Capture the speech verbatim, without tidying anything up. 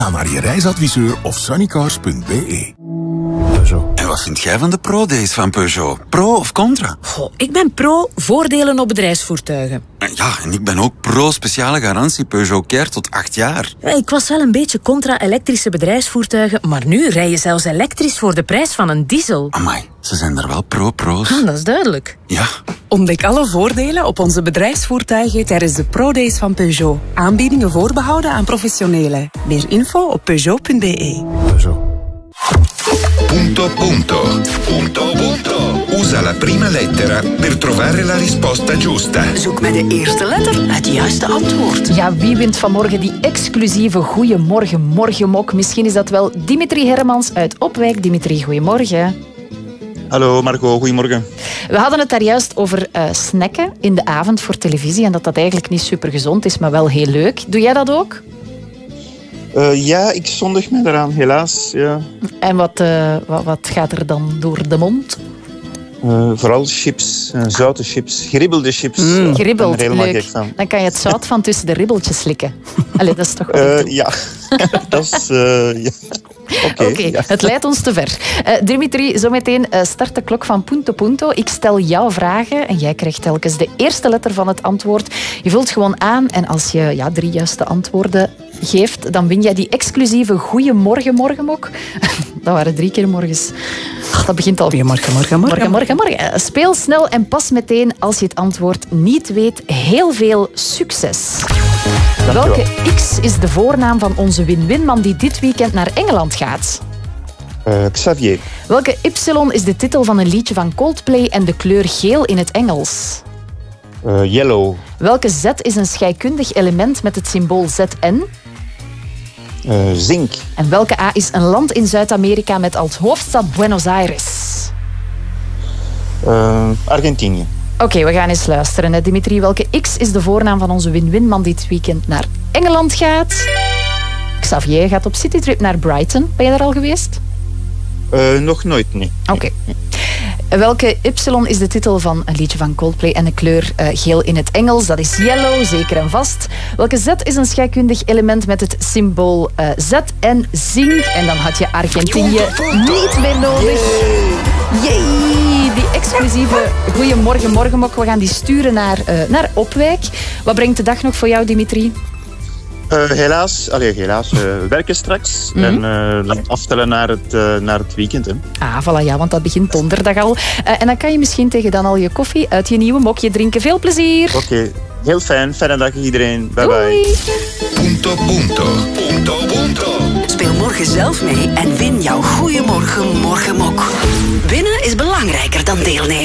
Ga naar je reisadviseur of sunnycars punt b e. En wat vind jij van de Pro-days van Peugeot? Pro of contra? Goh, ik ben pro voordelen op bedrijfsvoertuigen. Ja, en ik ben ook pro speciale garantie Peugeot Care tot acht jaar. Ja, ik was wel een beetje contra elektrische bedrijfsvoertuigen, maar nu rij je zelfs elektrisch voor de prijs van een diesel. Amai, ze zijn er wel pro-pro's. Ah, dat is duidelijk. Ja. Ontdek alle voordelen op onze bedrijfsvoertuigen tijdens de Pro-days van Peugeot. Aanbiedingen voorbehouden aan professionelen. Meer info op peugeot punt b e. Peugeot. Punto punto. Punto punto. Usa la prima lettera per trovare la risposta giusta. Zoek met de eerste letter het juiste antwoord. Ja, wie wint vanmorgen die exclusieve Goeiemorgen Morgenmok? Misschien is dat wel Dimitri Hermans uit Opwijk. Dimitri, goeiemorgen. Hallo Marco, goedemorgen. We hadden het daar juist over uh, snacken in de avond voor televisie en dat dat eigenlijk niet super gezond is, maar wel heel leuk. Doe jij dat ook? Uh, ja, ik zondig me daaraan, helaas. Ja. En wat, uh, wat, wat gaat er dan door de mond? Uh, vooral chips, uh, zoute chips, geribbelde chips. Mm, uh, geribbeld, leuk. Van. Dan kan je het zout van tussen de ribbeltjes slikken. Allee, dat is toch uh, wel Ja, dat is... Uh, ja. Oké, okay, okay, ja. Het leidt ons te ver. Uh, Dimitri, zometeen uh, start de klok van Punto Punto. Ik stel jou vragen en jij krijgt telkens de eerste letter van het antwoord. Je vult gewoon aan en als je ja, drie juiste antwoorden geeft, dan win jij die exclusieve Goeiemorgen Morgenmok. Dat waren drie keer morgens. Ach, dat begint al. Goeiemorgen, morgen, morgen. Morgen, morgen, morgen. Speel snel en pas meteen als je het antwoord niet weet. Heel veel succes. Welke X is de voornaam van onze win-winman die dit weekend naar Engeland gaat? Uh, Xavier. Welke Y is de titel van een liedje van Coldplay en de kleur geel in het Engels? Uh, yellow. Welke Z is een scheikundig element met het symbool Z N? Uh, zink. En welke A is een land in Zuid-Amerika met als hoofdstad Buenos Aires? Uh, Argentinië. Oké, okay, we gaan eens luisteren. Hè. Dimitri, welke X is de voornaam van onze win-winman die dit weekend naar Engeland gaat? Xavier gaat op citytrip naar Brighton. Ben je daar al geweest? Uh, nog nooit, nee. Oké. Okay. Welke Y is de titel van een liedje van Coldplay en de kleur uh, geel in het Engels? Dat is yellow, zeker en vast. Welke Z is een scheikundig element met het symbool uh, Z en zink? En dan had je Argentinië niet meer nodig. Jee, die exclusieve Goeiemorgen Morgenmok. We gaan die sturen naar, uh, naar Opwijk. Wat brengt de dag nog voor jou, Dimitri? Uh, helaas, allee, helaas uh, werken straks mm-hmm. en uh, dan aftellen naar het, uh, naar het weekend. Hè. Ah, voilà, ja, want dat begint donderdag al. Uh, en dan kan je misschien tegen dan al je koffie uit je nieuwe mokje drinken. Veel plezier! Oké, okay. Heel fijn. Fijne dag iedereen. Bye bye. Punto, punto. Punto, punto. Speel morgen zelf mee en win jouw Goeiemorgen Morgenmok. Winnen is belangrijker dan deelnemen.